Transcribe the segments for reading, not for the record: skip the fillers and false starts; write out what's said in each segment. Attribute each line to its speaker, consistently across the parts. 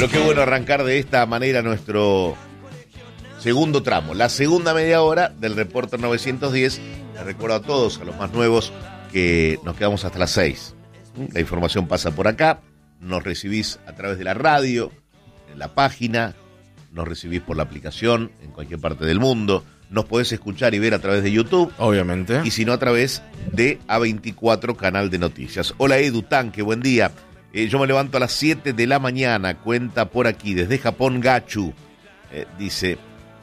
Speaker 1: Pero qué bueno arrancar de esta manera nuestro segundo tramo, la segunda media hora del Reporter 910. Les recuerdo a todos, a los más nuevos, que nos quedamos hasta las 6. La información pasa por acá, nos recibís a través de la radio, en la página, nos recibís por la aplicación en cualquier parte del mundo, nos podés escuchar y ver a través de YouTube,
Speaker 2: obviamente,
Speaker 1: y si no a través de A24, canal de noticias. Hola Edu Tanque, buen día. Yo me levanto a las 7 de la mañana, cuenta por aquí, desde Japón Gachu, dice,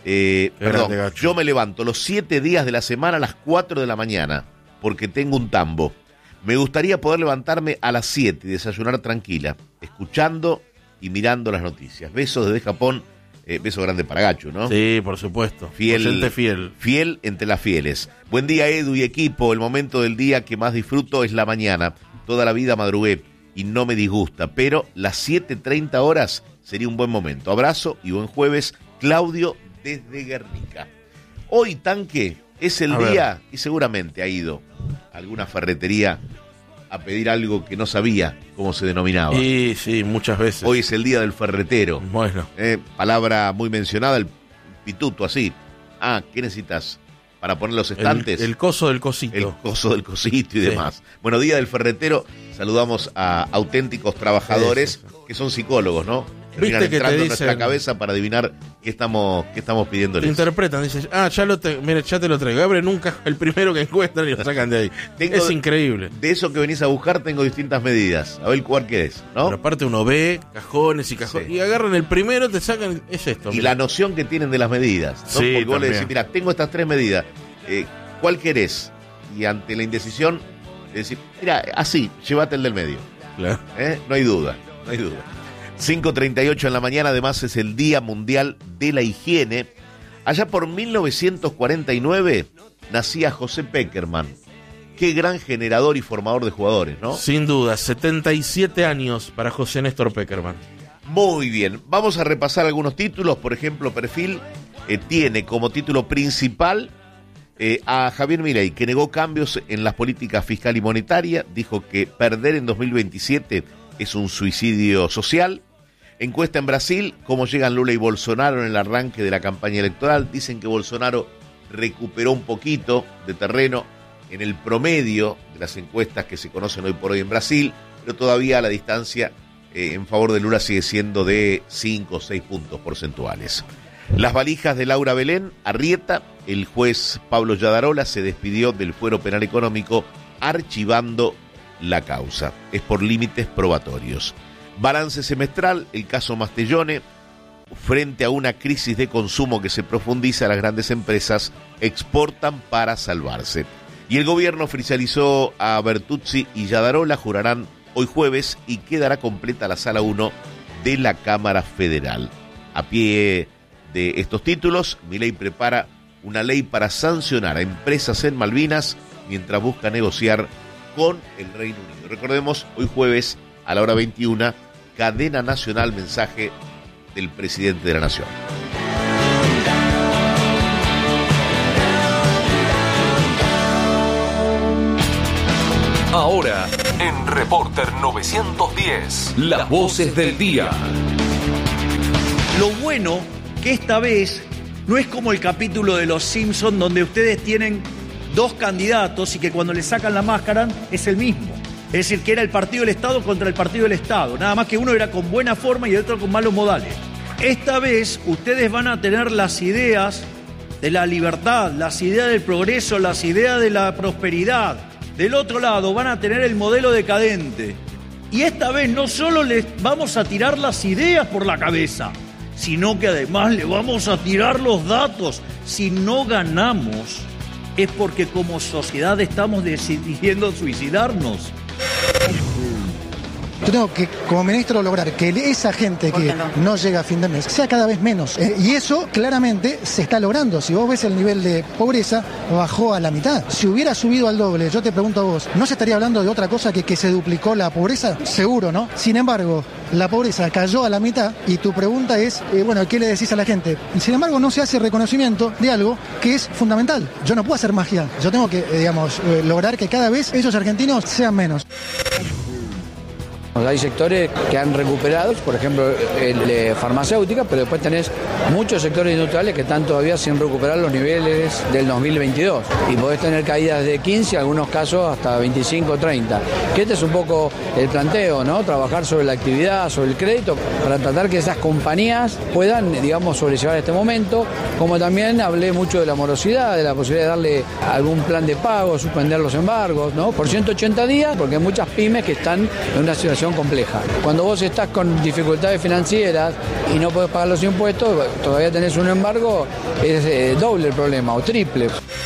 Speaker 1: yo me levanto los 7 días de la semana a las 4 de la mañana, porque tengo un tambo. Me gustaría poder levantarme a las 7 y desayunar tranquila, escuchando y mirando las noticias. Besos desde Japón, beso grande para Gachu, ¿no?
Speaker 2: Sí, por supuesto.
Speaker 1: Fiel.
Speaker 2: Fiel
Speaker 1: Entre las fieles. Buen día Edu y equipo, el momento del día que más disfruto es la mañana. Toda la vida madrugué y no me disgusta, pero las 7:30 horas sería un buen momento. Abrazo y buen jueves, Claudio desde Guernica. Hoy, Tanque, es el día, y seguramente ha ido a alguna ferretería a pedir algo que no sabía cómo se denominaba.
Speaker 2: Y sí, muchas veces.
Speaker 1: Hoy es el día del ferretero.
Speaker 2: Bueno.
Speaker 1: Palabra muy mencionada, el pituto, así. ¿Qué necesitas? Para poner los estantes.
Speaker 2: El coso del cosito.
Speaker 1: El coso del cosito y demás. Bueno, Día del Ferretero, saludamos a auténticos trabajadores que son psicólogos, ¿no? Terminan entrando en nuestra cabeza para adivinar qué estamos pidiéndoles.
Speaker 2: Te interpretan, dices, ya te lo traigo. Abren el primero que encuentran y lo sacan de ahí. Es increíble.
Speaker 1: De eso que venís a buscar tengo distintas medidas. A ver cuál querés, ¿no?
Speaker 2: Pero aparte uno ve cajones y cajones. Sí. Y agarran el primero, te sacan, es esto.
Speaker 1: Y la noción que tienen de las medidas, ¿no?
Speaker 2: Sí,
Speaker 1: porque vos le decís, mira, tengo estas 3 medidas. ¿Cuál querés? Y ante la indecisión, le decís, mira, así, llévate el del medio.
Speaker 2: Claro.
Speaker 1: No hay duda. 5:38 en la mañana, además es el Día Mundial de la Higiene. Allá por 1949 nacía José Pekerman. Qué gran generador y formador de jugadores, ¿no?
Speaker 2: Sin duda, 77 años para José Néstor Pekerman.
Speaker 1: Muy bien, vamos a repasar algunos títulos. Por ejemplo, Perfil tiene como título principal a Javier Milei, que negó cambios en las políticas fiscal y monetaria. Dijo que perder en 2027 es un suicidio social. Encuesta en Brasil, cómo llegan Lula y Bolsonaro en el arranque de la campaña electoral. Dicen que Bolsonaro recuperó un poquito de terreno en el promedio de las encuestas que se conocen hoy por hoy en Brasil, pero todavía la distancia en favor de Lula sigue siendo de 5 o 6 puntos porcentuales. Las valijas de Laura Belén, Arrieta, el juez Pablo Yadarola se despidió del fuero penal económico archivando la causa. Es por límites probatorios. Balance semestral, el caso Mastellone, frente a una crisis de consumo que se profundiza, las grandes empresas exportan para salvarse. Y el gobierno oficializó a Bertuzzi y Yadarola, jurarán hoy jueves y quedará completa la sala 1 de la Cámara Federal. A pie de estos títulos, Milei prepara una ley para sancionar a empresas en Malvinas mientras busca negociar con el Reino Unido. Recordemos, hoy jueves a la hora 21, cadena nacional, mensaje del presidente de la Nación.
Speaker 3: Ahora, en Reporter 910, las voces del día.
Speaker 4: Lo bueno que esta vez no es como el capítulo de Los Simpson donde ustedes tienen 2 candidatos y que cuando le sacan la máscara es el mismo. Es decir, que era el partido del Estado contra el partido del Estado. Nada más que uno era con buena forma y el otro con malos modales. Esta vez ustedes van a tener las ideas de la libertad, las ideas del progreso, las ideas de la prosperidad. Del otro lado van a tener el modelo decadente. Y esta vez no solo les vamos a tirar las ideas por la cabeza, sino que además le vamos a tirar los datos. Si no ganamos, es porque como sociedad estamos decidiendo suicidarnos.
Speaker 5: Yo tengo que, como ministro, lograr que esa gente que no llega a fin de mes sea cada vez menos. Y eso claramente se está logrando. Si vos ves el nivel de pobreza, bajó a la mitad. Si hubiera subido al doble, yo te pregunto a vos, ¿no se estaría hablando de otra cosa que se duplicó la pobreza? Seguro, ¿no? Sin embargo, la pobreza cayó a la mitad y tu pregunta es, ¿qué le decís a la gente? Y sin embargo, no se hace reconocimiento de algo que es fundamental. Yo no puedo hacer magia. Yo tengo que, lograr que cada vez esos argentinos sean menos.
Speaker 6: Hay sectores que han recuperado, por ejemplo, farmacéutica, pero después tenés muchos sectores industriales que están todavía sin recuperar los niveles del 2022. Y podés tener caídas de 15, en algunos casos hasta 25, 30. Que este es un poco el planteo, ¿no? Trabajar sobre la actividad, sobre el crédito, para tratar que esas compañías puedan, digamos, sobrellevar este momento. Como también hablé mucho de la morosidad, de la posibilidad de darle algún plan de pago, suspender los embargos, ¿no? Por 180 días, porque hay muchas pymes que están en una situación compleja. Cuando vos estás con dificultades financieras y no podés pagar los impuestos, todavía tenés un embargo, es doble el problema, o triple.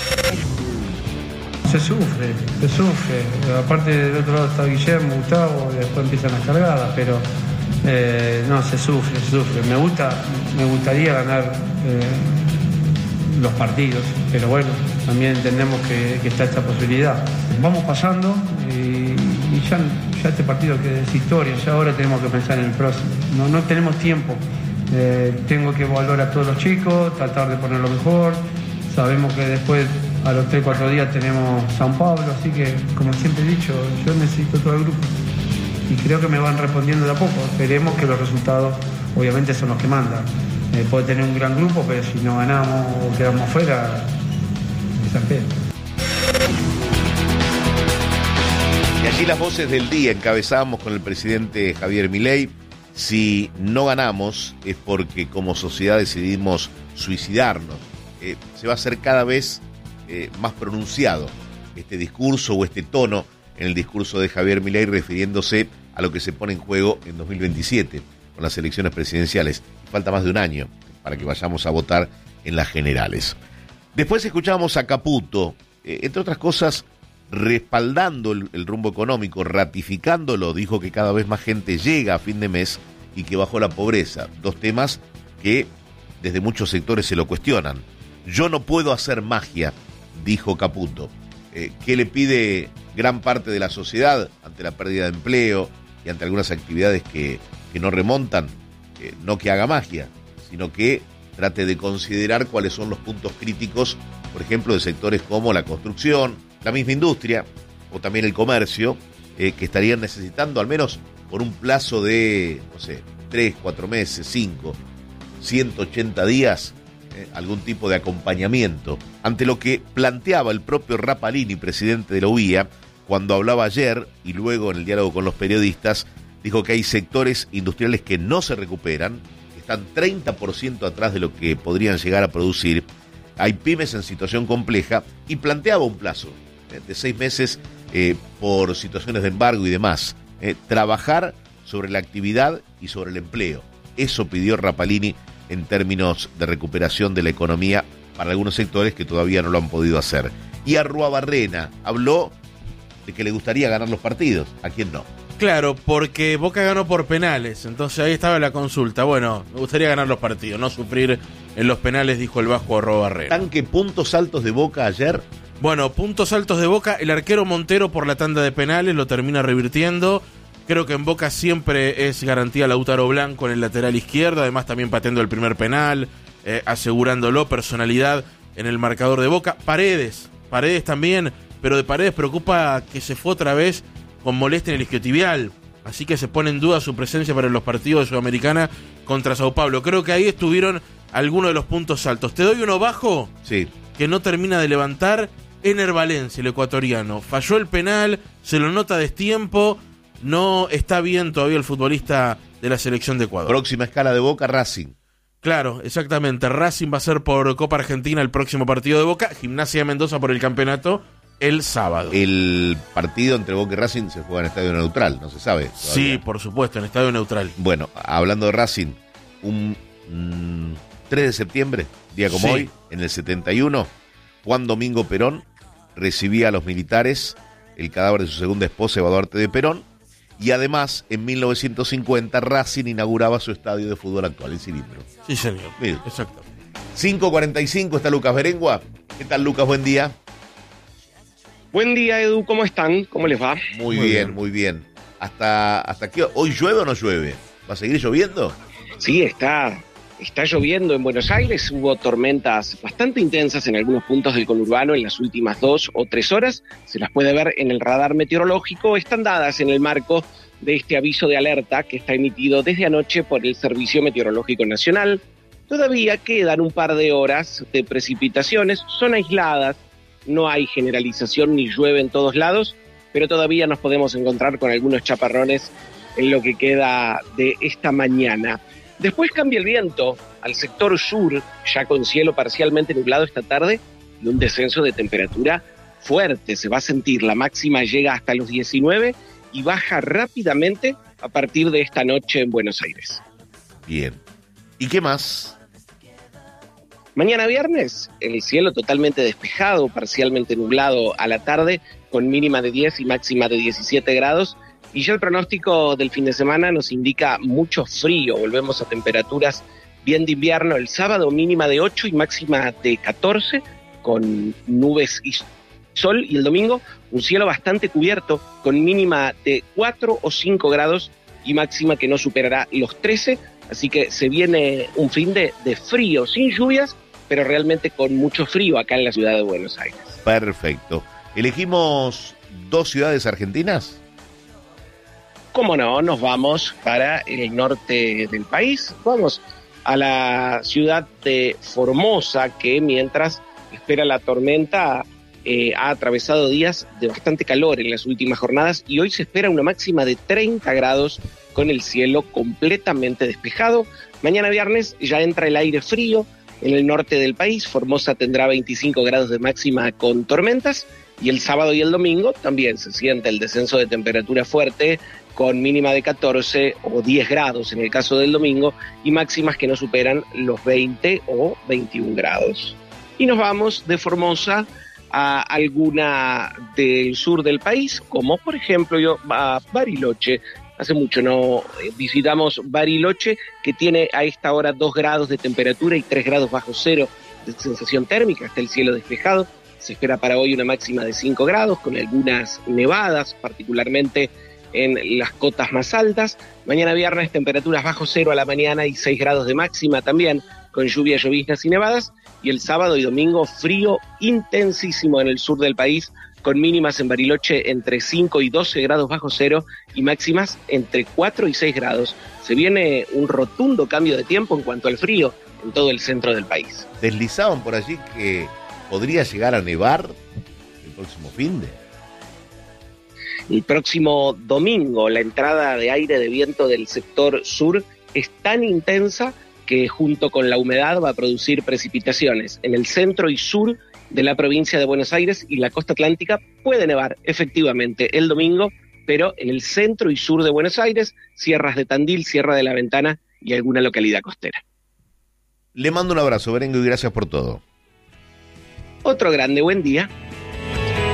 Speaker 7: Se sufre. Aparte del otro lado está Guillermo, Gustavo, y después empiezan las cargadas, pero no, se sufre. Me gustaría ganar los partidos, pero bueno, también entendemos que está esta posibilidad. Vamos pasando y ya este partido que es historia, ya ahora tenemos que pensar en el próximo. No tenemos tiempo. Tengo que evaluar a todos los chicos, tratar de poner lo mejor. Sabemos que después, a los 3-4 días, tenemos San Pablo, así que, como siempre he dicho, yo necesito todo el grupo. Y creo que me van respondiendo de a poco. Esperemos que los resultados, obviamente, son los que mandan. Puede tener un gran grupo, pero si no ganamos o quedamos fuera, es al pedo.
Speaker 1: Y allí las voces del día. Encabezábamos con el presidente Javier Milei. Si no ganamos es porque como sociedad decidimos suicidarnos. Se va a hacer cada vez más pronunciado este discurso o este tono en el discurso de Javier Milei, refiriéndose a lo que se pone en juego en 2027 con las elecciones presidenciales. Falta más de un año para que vayamos a votar en las generales. Después escuchamos a Caputo, entre otras cosas, respaldando el rumbo económico, ratificándolo. Dijo que cada vez más gente llega a fin de mes y que bajó la pobreza. Dos temas que desde muchos sectores se lo cuestionan. Yo no puedo hacer magia, dijo Caputo. ¿Qué le pide gran parte de la sociedad ante la pérdida de empleo y ante algunas actividades que no remontan? No que haga magia, sino que trate de considerar cuáles son los puntos críticos, por ejemplo, de sectores como la construcción, la misma industria o también el comercio, que estarían necesitando al menos por un plazo de, 3, 4 meses, 5, 180 días, algún tipo de acompañamiento, ante lo que planteaba el propio Rapalini, presidente de la UIA, cuando hablaba ayer y luego en el diálogo con los periodistas. Dijo que hay sectores industriales que no se recuperan, que están 30% atrás de lo que podrían llegar a producir. Hay pymes en situación compleja y planteaba un plazo de 6 meses por situaciones de embargo y demás. Trabajar sobre la actividad y sobre el empleo. Eso pidió Rapalini en términos de recuperación de la economía para algunos sectores que todavía no lo han podido hacer. Y Arruabarrena habló de que le gustaría ganar los partidos. ¿A quién no?
Speaker 2: Claro, porque Boca ganó por penales, entonces ahí estaba la consulta. Bueno, me gustaría ganar los partidos, no sufrir en los penales, dijo el vasco Arruabarrena.
Speaker 1: ¿Tan que puntos altos de Boca ayer?
Speaker 2: Bueno, puntos altos de Boca, el arquero Montero por la tanda de penales lo termina revirtiendo. Creo que en Boca siempre es garantía Lautaro Blanco en el lateral izquierdo, además también pateando el primer penal, asegurándolo, personalidad en el marcador de Boca. Paredes también, pero de Paredes preocupa que se fue otra vez con molestia en el isquiotibial, así que se pone en duda su presencia para los partidos de Sudamericana contra Sao Paulo. Creo que ahí estuvieron algunos de los puntos altos. Te doy uno bajo,
Speaker 1: sí,
Speaker 2: que no termina de levantar. Ener Valencia, el ecuatoriano, falló el penal, se lo nota a destiempo, no está bien todavía el futbolista de la selección de Ecuador.
Speaker 1: Próxima escala de Boca, Racing.
Speaker 2: Claro, exactamente, Racing va a ser por Copa Argentina el próximo partido de Boca, Gimnasia de Mendoza por el campeonato el sábado.
Speaker 1: El partido entre Boca y Racing se juega en estadio neutral, no se sabe todavía.
Speaker 2: Sí, por supuesto, en estadio neutral.
Speaker 1: Bueno, hablando de Racing, un 3 de septiembre, día como hoy, en el 71, Juan Domingo Perón recibía a los militares el cadáver de su segunda esposa, Eva Duarte de Perón, y además, en 1950, Racing inauguraba su estadio de fútbol actual, el Cilindro.
Speaker 2: Sí, señor.
Speaker 1: Mire.
Speaker 2: Exacto.
Speaker 1: 5:45 está Lucas Berengua. ¿Qué tal, Lucas? Buen día.
Speaker 8: Buen día, Edu, ¿cómo están? ¿Cómo les va?
Speaker 1: Muy bien, muy bien. ¿Hasta qué? ¿Hoy llueve o no llueve? ¿Va a seguir lloviendo?
Speaker 8: Sí, está lloviendo en Buenos Aires. Hubo tormentas bastante intensas en algunos puntos del conurbano en las últimas 2 o 3 horas. Se las puede ver en el radar meteorológico. Están dadas en el marco de este aviso de alerta que está emitido desde anoche por el Servicio Meteorológico Nacional. Todavía quedan un par de horas de precipitaciones, son aisladas, no hay generalización ni llueve en todos lados, pero todavía nos podemos encontrar con algunos chaparrones en lo que queda de esta mañana. Después cambia el viento al sector sur, ya con cielo parcialmente nublado esta tarde y un descenso de temperatura fuerte. Se va a sentir, la máxima llega hasta los 19 y baja rápidamente a partir de esta noche en Buenos Aires.
Speaker 1: Bien. ¿Y qué más?
Speaker 8: Mañana viernes, el cielo totalmente despejado, parcialmente nublado a la tarde, con mínima de 10 y máxima de 17 grados. Y ya el pronóstico del fin de semana nos indica mucho frío. Volvemos a temperaturas bien de invierno. El sábado mínima de 8 y máxima de 14, con nubes y sol. Y el domingo un cielo bastante cubierto, con mínima de 4 o 5 grados y máxima que no superará los 13. Así que se viene un fin de frío, sin lluvias, pero realmente con mucho frío acá en la ciudad de Buenos Aires.
Speaker 1: Perfecto. ¿Elegimos 2 ciudades argentinas?
Speaker 8: ¿Cómo no? Nos vamos para el norte del país. Vamos a la ciudad de Formosa, que mientras espera la tormenta ha atravesado días de bastante calor en las últimas jornadas y hoy se espera una máxima de 30 grados con el cielo completamente despejado. Mañana viernes ya entra el aire frío. En el norte del país, Formosa tendrá 25 grados de máxima con tormentas y el sábado y el domingo también se siente el descenso de temperatura fuerte con mínima de 14 o 10 grados en el caso del domingo y máximas que no superan los 20 o 21 grados. Y nos vamos de Formosa a alguna del sur del país, como por ejemplo a Bariloche. Hace mucho no visitamos Bariloche, que tiene a esta hora 2 grados de temperatura y 3 grados bajo cero de sensación térmica. Está el cielo despejado. Se espera para hoy una máxima de 5 grados, con algunas nevadas, particularmente en las cotas más altas. Mañana viernes temperaturas bajo cero a la mañana y 6 grados de máxima también, con lluvias, lloviznas y nevadas. Y el sábado y domingo frío intensísimo en el sur del país, con mínimas en Bariloche entre 5 y 12 grados bajo cero y máximas entre 4 y 6 grados. Se viene un rotundo cambio de tiempo en cuanto al frío en todo el centro del país.
Speaker 1: Deslizaban por allí que podría llegar a nevar el próximo finde.
Speaker 8: El próximo domingo la entrada de aire de viento del sector sur es tan intensa que junto con la humedad va a producir precipitaciones. En el centro y sur de la provincia de Buenos Aires y la costa atlántica puede nevar efectivamente el domingo, pero en el centro y sur de Buenos Aires, sierras de Tandil, Sierra de la Ventana y alguna localidad costera.
Speaker 1: Le mando un abrazo, Berengo, y gracias por todo.
Speaker 8: Otro grande buen día.